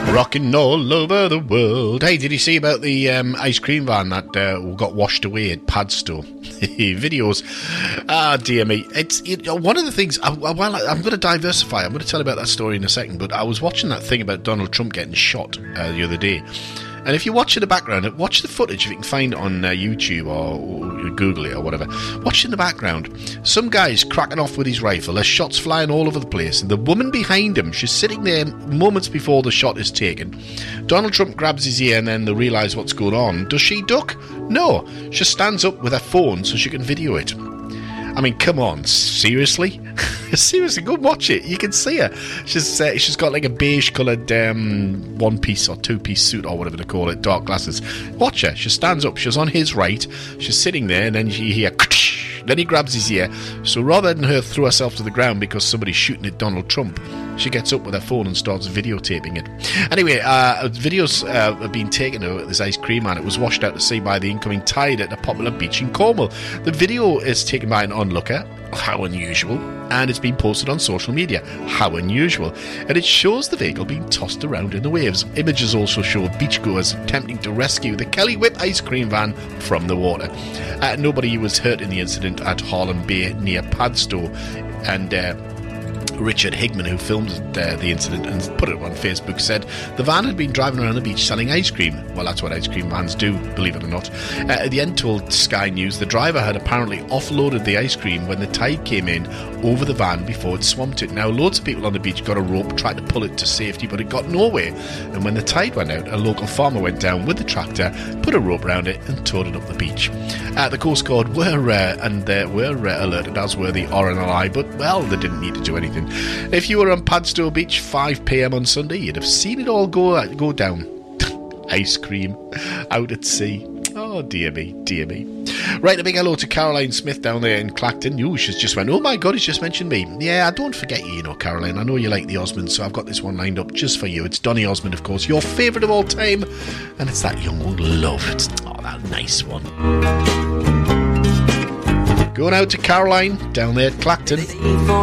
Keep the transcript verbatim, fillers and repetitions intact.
Rocking all over the world. Hey, did you see about the um, ice cream van that uh, got washed away at Padstow? Videos. Ah, dear me. It's it, one of the things. I, well, I'm going to diversify. I'm going to tell about that story in a second. But I was watching that thing about Donald Trump getting shot uh, the other day. And if you watch in the background, watch the footage if you can find it on uh, YouTube or, or Google it or whatever. Watch in the background. Some guy's cracking off with his rifle. There's shots flying all over the place. And the woman behind him, she's sitting there moments before the shot is taken. Donald Trump grabs his ear and then they realise what's going on. Does she duck? No. She stands up with her phone so she can video it. I mean, come on, seriously? Seriously, go watch it. You can see her. She's uh, she's got like a beige coloured um, one piece or two piece suit or whatever they call it, dark glasses. Watch her. She stands up. She's on his right. She's sitting there, and then you hear. Then he grabs his ear. So rather than her throw herself to the ground because somebody's shooting at Donald Trump, she gets up with her phone and starts videotaping it. Anyway, uh, videos uh, have been taken of this ice cream man. It was washed out to sea by the incoming tide at a popular beach in Cornwall. The video is taken by an onlooker. How unusual. And it's been posted on social media. How unusual. And it shows the vehicle being tossed around in the waves. Images also show beachgoers attempting to rescue the Kelly Whip ice cream van from the water. Uh, nobody was hurt in the incident at Harlem Bay near Padstow. And uh, Richard Higman, who filmed uh, the incident and put it on Facebook, said the van had been driving around the beach selling ice cream. Well, that's what ice cream vans do, believe it or not. Uh, at the end, told Sky News, the driver had apparently offloaded the ice cream when the tide came in over the van before it swamped it. Now, loads of people on the beach got a rope, tried to pull it to safety, but it got nowhere. And when the tide went out, a local farmer went down with the tractor, put a rope around it, and towed it up the beach. Uh, the Coast Guard were uh, and uh, were uh, alerted, as were the R N L I, but well, they didn't need to do anything. If you were on Padstow Beach five p.m. on Sunday, you'd have seen it all go go down. Ice cream out at sea. Oh, dear me, dear me. Right, a big hello to Caroline Smith down there in Clacton. You, she's just went, oh my God, he's just mentioned me. Yeah, I don't forget you, you know, Caroline. I know you like the Osmonds, so I've got this one lined up just for you. It's Donny Osmond, of course, your favourite of all time. And it's that young old love. It's, oh, that nice one. Going out to Caroline down there at Clacton.